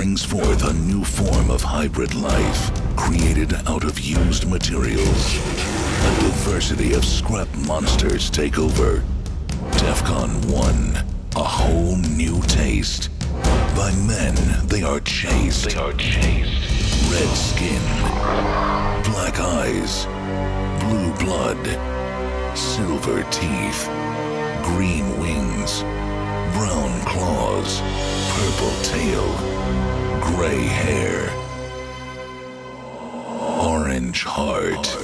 brings forth a new form of hybrid life created out of used materials. A diversity of scrap monsters take over. DEFCON 1, a whole new taste. By men, they are chased. Red skin, black eyes, blue blood, silver teeth, green wings, brown claws, purple tail, gray hair, orange heart.